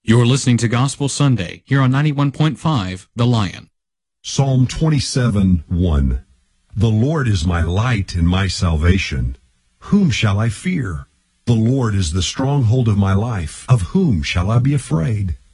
You're listening to Gospel Sunday here on 91.5 The Lion. Psalm 27:1. The Lord is my light and my salvation. Whom shall I fear? The Lord is the stronghold of my life. Of whom shall I be afraid?